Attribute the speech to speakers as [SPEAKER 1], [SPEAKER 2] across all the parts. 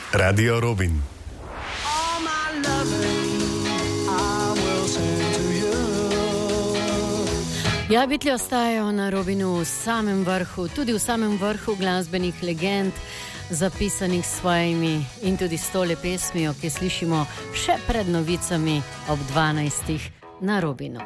[SPEAKER 1] Radio Robin.
[SPEAKER 2] Ja, Beatli ostajajo na Robinu v samem vrhu, tudi v samem vrhu glasbenih legend, zapisanih s svojimi in tudi s tole pesmijo, ki slišimo še pred novicami ob 12. na Robinu.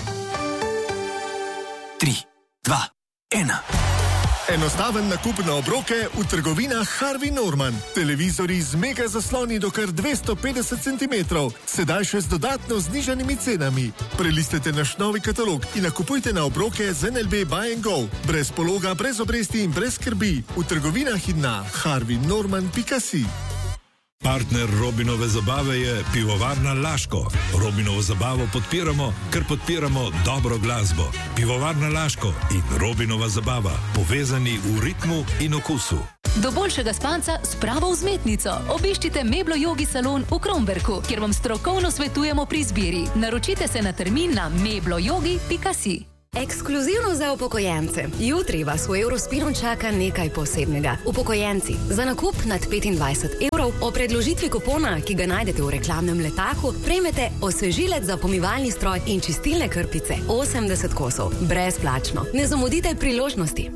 [SPEAKER 3] 3, 2, 1.
[SPEAKER 4] Enostaven nakup na obroke v trgovinah Harvey Norman. Televizori z mega zasloni do kar 250 cm. Sedaj še z dodatno znižanimi cenami. Prelistite naš novi katalog in nakupujte na obroke z NLB Buy & Go. Brez pologa, brez obresti in brez skrbi. V trgovinah in na harveynorman.si.
[SPEAKER 5] Partner Robinove zabave je Pivovarna Laško. Robinovo zabavo podpiramo, ker podpiramo dobro glasbo. Pivovarna Laško in Robinova zabava, povezani v ritmu in okusu.
[SPEAKER 6] Do boljšega spanca s pravo vzmetnico obiščite Meblo Yogi salon v Kromberku, kjer vam strokovno svetujemo pri izbiri. Naročite se na termin na mebloyogi.si.
[SPEAKER 7] Ekskluzivno za upokojence. Jutri vas v Eurospinu čaka nekaj posebnega. Upokojenci, za nakup nad 25 evrov o predložitvi kupona, ki ga najdete v reklamnem letaku, prejmete osvežilec za pomivalni stroj in čistilne krpice 80 kosov. Brezplačno. Ne zamudite priložnosti.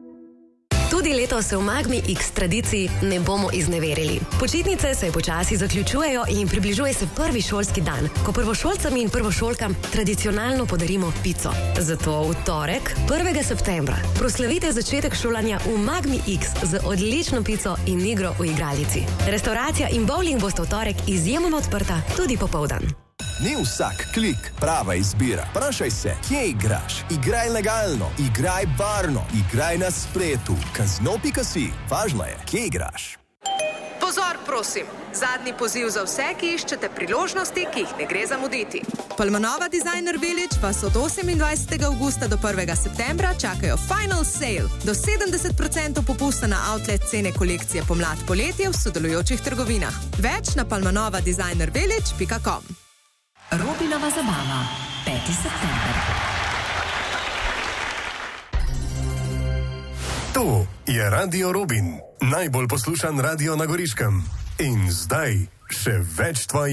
[SPEAKER 7] Tudi letos se v Magmi X tradiciji ne bomo izneverili. Počitnice se počasi zaključujejo in približuje se prvi šolski dan, ko prvošolcem in prvošolkam tradicionalno podarimo pico. Zato v torek, 1. septembra, proslavite začetek šolanja v Magmi X z odlično pico in igro v igralnici. Restauracija in bowling bosta v torek izjemno odprta tudi popoldan.
[SPEAKER 8] Ni vsak klik prava izbira. Vprašaj se, kje igraš? Igraj legalno, igraj varno, igraj na spletu. Kazino.si. Važno je, kje igraš.
[SPEAKER 9] Pozor, prosim. Zadnji poziv za vse, ki iščete priložnosti, ki jih ne gre zamuditi. Palmanova Designer Village vas od 28. avgusta do 1. septembra čakajo Final Sale. Do 70% popusta na outlet cene kolekcije pomlad-poletje v sodelujočih trgovinah. Več na palmanovadesignervillage.com.
[SPEAKER 6] Robinova zabava, 5. september.
[SPEAKER 1] To je Radio Robin, najbolj poslušan radio na Goriškem. In zdaj še več tvojih